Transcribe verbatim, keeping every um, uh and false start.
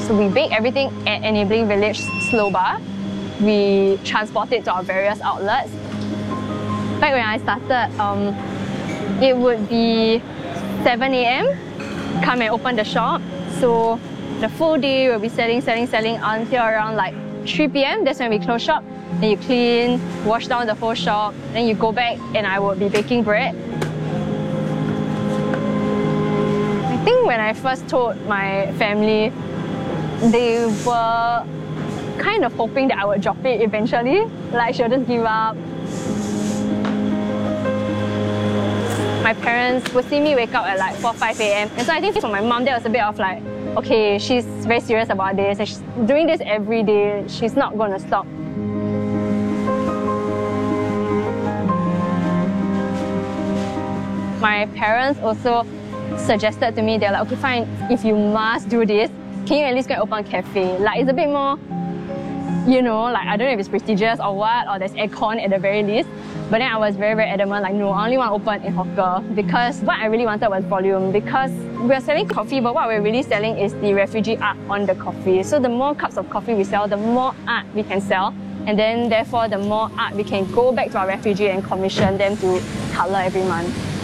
So we bake everything at Enabling Village Slow Bar. We transport it to our various outlets. Back when I started, um, it would be seven A M come and open the shop. So the full day we'll be selling, selling, selling until around like three P M That's when we close shop. Then you clean, wash down the whole shop, then you go back and I would be baking bread. I think when I first told my family, they were kind of hoping that I would drop it eventually, like she'll just give up. My parents would see me wake up at like four, five A M And so I think for my mom, that was a bit of like, okay, she's very serious about this and she's doing this every day, she's not going to stop. My parents also suggested to me, they're like, okay fine, if you must do this, can you at least go and open a cafe? Like it's a bit more, you know, like I don't know if it's prestigious or what, or there's aircon at the very least. But then I was very, very adamant, like no, I only want to open in hawker because what I really wanted was volume, because we're selling coffee, but what we're really selling is the refugee art on the coffee. So the more cups of coffee we sell, the more art we can sell. And then therefore, the more art we can go back to our refugee and commission them to colour every month.